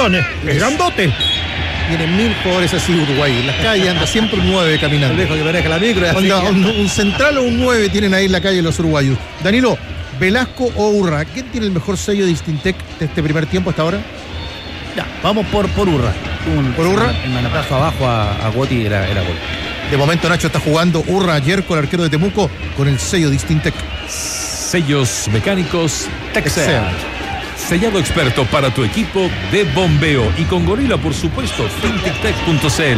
Perdón, es grandote. Tiene 1000 jugadores así Uruguay. En las calles anda siempre un 9 caminando. Dejo que maneja la micro. Un central o un 9 tienen ahí en la calle los uruguayos. Danilo, ¿Velasco o Urra? ¿Quién tiene el mejor sello de Distintec de este primer tiempo hasta ahora? Ya, vamos por Urra. ¿Por Urra? El manotazo abajo a Guoti era gol. De momento Nacho está jugando Urra Yerko, el arquero de Temuco, con el sello Distintec. Sellos mecánicos Texel. Sellado experto para tu equipo de bombeo. Y con Gorila, por supuesto, fintech.cl.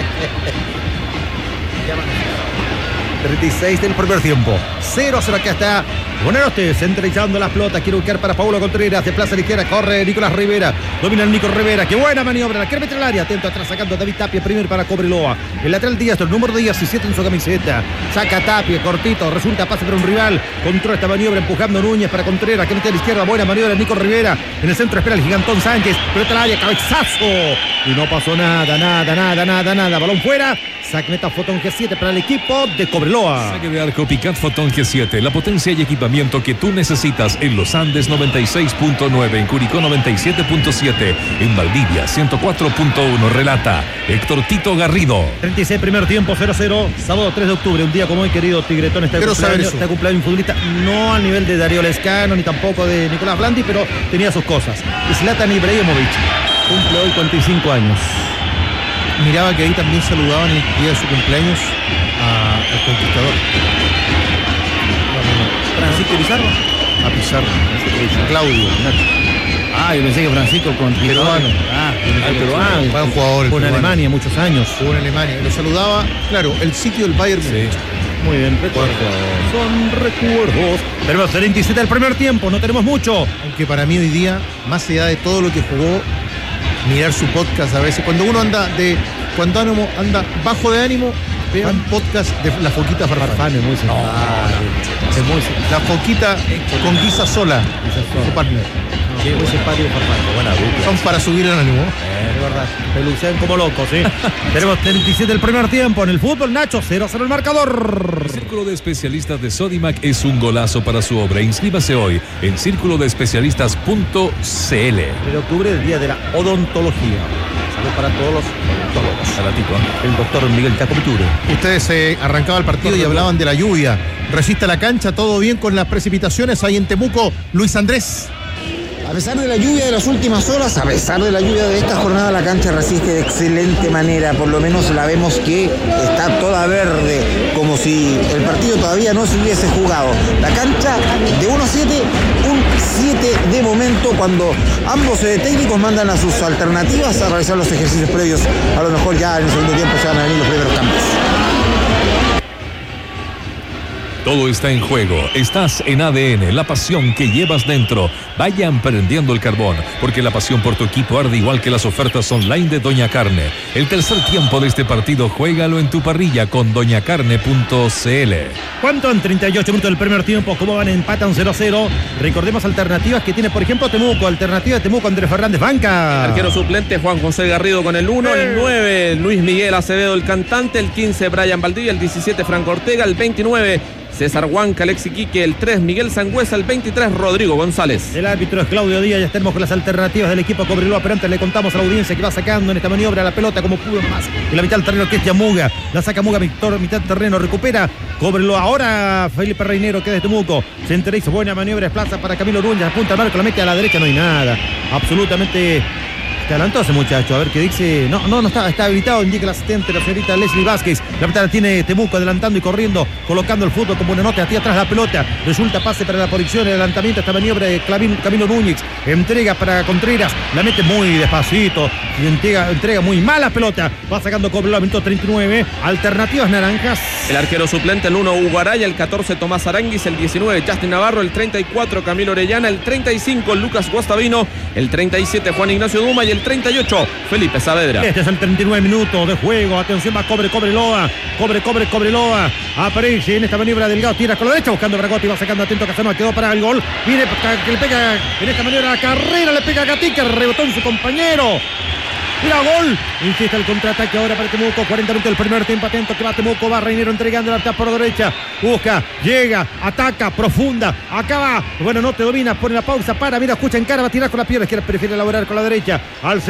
36 del primer tiempo. 0-0 acá está Buenanote, centralizando las pelotas. Quiere buscar para Paulo Contreras. De plaza a la izquierda corre Nicolás Rivera. Domina el Nico Rivera. Qué buena maniobra. La quiere meter al área. Atento atrás sacando a David Tapia. Primero para Cobreloa. El lateral Díaz, el número 17 en su camiseta. Saca Tapia, cortito. Resulta pase para un rival. Controla esta maniobra empujando Núñez para Contreras. Que mete a la izquierda. Buena maniobra Nico Rivera. En el centro espera el gigantón Sánchez. Pelota al área. Cabezazo. Y no pasó nada. Balón fuera. Saque meta Fotón G7 para el equipo de Cobreloa. Saque de arco Picat Fotón G7. La potencia y equipamiento que tú necesitas en Los Andes 96.9, en Curicó 97.7, en Valdivia 104.1. Relata Héctor Tito Garrido. 36 primer tiempo, 0-0. Sábado 3 de octubre, un día como hoy, querido Tigretón. Está cumpleaños un futbolista no al nivel de Darío Lescano ni tampoco de Nicolás Blandi, pero tenía sus cosas. Zlatan Ibrahimovic cumple hoy 45 años. Miraba que ahí también saludaban el día de su cumpleaños al conquistador. Francisco Pizarro. A Pizarro. Claudio. Yo pensé que Francisco con peruano. Peruano. Fue un jugador. Fue en Alemania muchos años. Jugó en Alemania. Lo saludaba, claro, el sitio del Bayern. Sí. Muy bien, recuerdos. Son recuerdos. Tenemos 37 del primer tiempo, no tenemos mucho. Aunque para mí hoy día, más allá de todo lo que jugó, mirar su podcast a veces, cuando uno anda bajo de ánimo, vea un podcast de la Foquita Farfán. Es muy La Foquita con Guisa Sola, su partner. Muy simpático Farfán, buena dupla. Son para subir el ánimo. De verdad, pelucean como locos, ¿sí? Tenemos 37 del primer tiempo en el fútbol, Nacho, 0-0 el marcador. El Círculo de Especialistas de Sodimac es un golazo para su obra. Inscríbase hoy en circulodespecialistas.cl. De octubre, el día de la odontología. Saludos para todos los odontólogos. El doctor Miguel Tacopiture. Ustedes arrancaban el partido y hablaban de la lluvia. Resiste la cancha, todo bien con las precipitaciones ahí en Temuco. Luis Andrés. A pesar de la lluvia de las últimas horas, a pesar de la lluvia de esta jornada, la cancha resiste de excelente manera. Por lo menos la vemos que está toda verde, como si el partido todavía no se hubiese jugado. La cancha de 1-7, un 7 de momento, cuando ambos técnicos mandan a sus alternativas a realizar los ejercicios previos. A lo mejor ya en el segundo tiempo se van a venir los primeros cambios. Todo está en juego. Estás en ADN, la pasión que llevas dentro. Vayan prendiendo el carbón, porque la pasión por tu equipo arde igual que las ofertas online de Doña Carne. El tercer tiempo de este partido, juégalo en tu parrilla con doñacarne.cl. ¿Cuánto en 38 minutos del primer tiempo? ¿Cómo van? Empatan 0-0. Recordemos alternativas que tiene, por ejemplo, Temuco. Alternativa de Temuco, Andrés Fernández, banca. Arquero suplente, Juan José Garrido con el 1, el 9, Luis Miguel Acevedo, el cantante, el 15, Brian Valdivia, el 17, Franco Ortega, el 29, César Huanca, Alexi Quique, el 3, Miguel Sangüesa, el 23, Rodrigo González. El árbitro es Claudio Díaz. Ya tenemos con las alternativas del equipo Cobreloa, pero antes le contamos a la audiencia que va sacando en esta maniobra la pelota como pudo más. En la mitad del terreno, Cristian Muga. La saca Muga, Víctor, mitad del terreno, recupera Cobreloa. Ahora Felipe Reinero, que es de Temuco. Se enteriza, buena maniobra, desplaza para Camilo Núñez, apunta al marco, la mete a la derecha, no hay nada. Absolutamente. Se adelantó ese muchacho, a ver qué dice. No está habilitado, indica el asistente, la señorita Leslie Vázquez. La pelota tiene Temuco adelantando y corriendo, colocando el fútbol como buena nota, aquí atrás la pelota. Resulta pase para la proyección, el adelantamiento, esta maniobra de Camilo Núñez. Entrega para Contreras, la mete muy despacito, y entrega muy mala pelota. Va sacando Cobreloa, minuto 39. Alternativas naranjas. El arquero suplente, el 1, Hugo Araya, el 14, Tomás Aranguis, el 19, Justin Navarro, el 34, Camilo Orellana, el 35, Lucas Guastavino, el 37, Juan Ignacio Duma y el 38, Felipe Saavedra. Este es el 39 minutos de juego. Atención, va Cobreloa. Aparece en esta maniobra Delgado, tira con la derecha buscando a Bragotti, va sacando atento Casanova, quedó para el gol. Viene que le pega en esta maniobra la carrera, le pega a Gatica, rebotó en su compañero. Mira, gol. Insiste el contraataque ahora para Temuco. 40 minutos del primer tiempo. Atento que va Temuco. Va Reinero entregando la pelota por derecha. Busca, llega, ataca, profunda. Acaba. Bueno, no te domina. Pone la pausa. Mira, escucha en cara. Va a tirar con la pierna izquierda. Prefiere elaborar con la derecha. Al